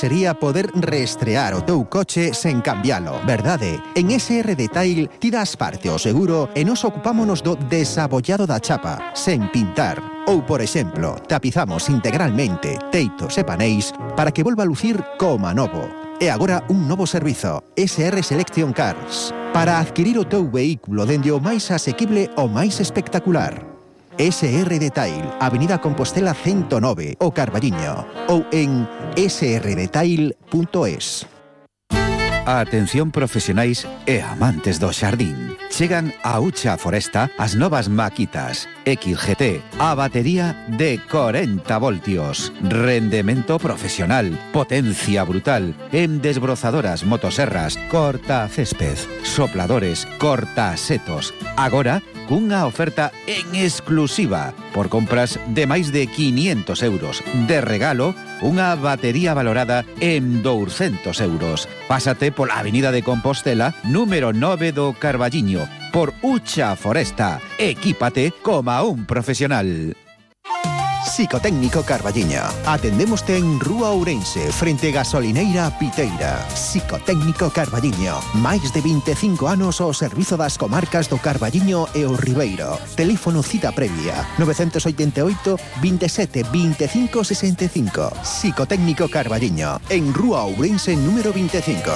sería poder reestrear o teu coche sen cambialo, verdade? En SR Detail ti das parte ao seguro e nos ocupámonos do desabollado da chapa, sen pintar. Ou, por exemplo, tapizamos integralmente teitos e paneis para que volva a lucir como novo. E agora un novo servizo, SR Selection Cars, para adquirir o teu vehículo dende o máis asequible ao máis espectacular. SR Detail, Avenida Compostela 109, o Carballiño, ou en srdetail.es. Atención profesionais e amantes do xardín. Chegan a Ucha Foresta as novas maquitas XGT, a batería de 40 voltios, rendemento profesional, potencia brutal, en desbrozadoras, motoserras, corta césped, sopladores, corta setos. Agora, cunha oferta en exclusiva por compras de máis de 500 euros. De regalo, unha batería valorada en 200 euros. Pásate pola Avenida de Compostela, número 9 do Carballiño, por Ucha Foresta. Equípate como un profesional. Psicotécnico Carballiño. Atendémoste en Rúa Ourense, frente Gasolineira Piteira. Psicotécnico Carballiño. Máis de 25 anos ao servizo das comarcas do Carballiño e o Ribeiro. Teléfono cita previa 988 27 25 65. Psicotécnico Carballiño. En Rúa Ourense número 25.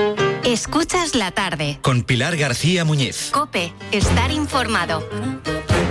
Escuchas la tarde. Con Pilar García Muñiz. COPE. Estar informado.